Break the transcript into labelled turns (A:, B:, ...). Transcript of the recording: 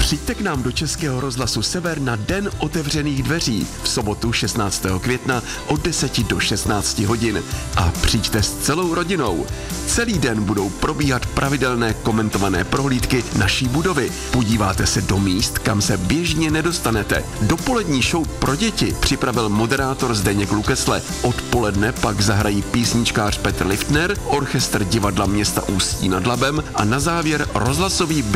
A: Přijďte k nám do Českého rozhlasu Sever na Den otevřených dveří v sobotu 16. května od 10 do 16 hodin a přijďte s celou rodinou. Celý den budou probíhat pravidelné komentované prohlídky naší budovy. Podíváte se do míst, kam se běžně nedostanete. Dopolední show pro děti připravil moderátor Zdeněk Lukesle. Odpoledne pak zahrají písničkář Petr Liftner, orchestr divadla města Ústí nad Labem a na závěr rozhlasový